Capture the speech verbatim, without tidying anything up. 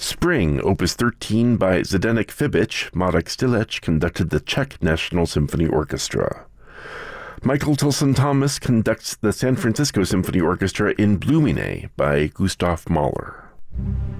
Spring, Opus thirteen by Zdenek Fibic. Marek Stilec conducted the Czech National Symphony Orchestra. Michael Tilson Thomas conducts the San Francisco Symphony Orchestra in Blumine by Gustav Mahler.